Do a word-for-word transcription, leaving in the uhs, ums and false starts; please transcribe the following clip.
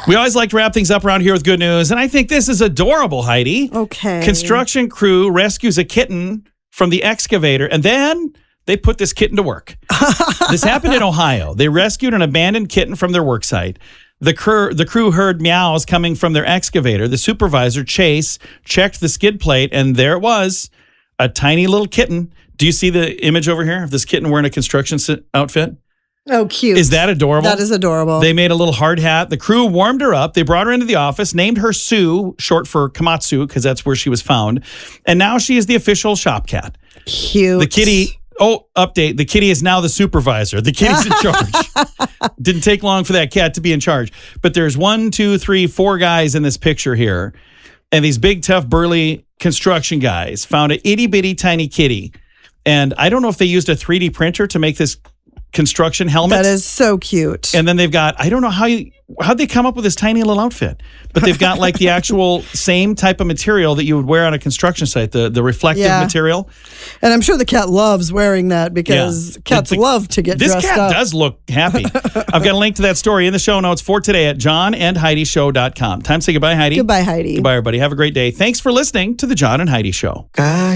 We always like to wrap things up around here with good news, and I think this is adorable, Heidi. Okay. Construction crew rescues a kitten from the excavator, and then they put this kitten to work. This happened in Ohio. They rescued an abandoned kitten from their work site. The crew, the crew heard meows coming from their excavator. The supervisor, Chase, checked the skid plate, and there it was, a tiny little kitten. Do you see the image over here of this kitten wearing a construction outfit? Oh, cute. Is that adorable? That is adorable. They made a little hard hat. The crew warmed her up. They brought her into the office, named her Sue, short for Komatsu, because that's where she was found. And now she is the official shop cat. Cute. The kitty, oh, update. The kitty is now the supervisor. The kitty's in charge. Didn't take long for that cat to be in charge. But there's one, two, three, four guys in this picture here. And these big, tough, burly construction guys found an itty bitty tiny kitty. And I don't know if they used a three D printer to make this construction helmet. That is so cute. And then they've got, I don't know how you, how'd they come up with this tiny little outfit, but they've got like the actual same type of material that you would wear on a construction site, the, the reflective Yeah. material. And I'm sure the cat loves wearing that because Yeah. cats The- love to get This dressed cat up. does look happy. I've got a link to that story in the show notes for today at john and heidi show dot com. Time to say goodbye, Heidi. Goodbye, Heidi. Goodbye, everybody. Have a great day. Thanks for listening to the John and Heidi Show.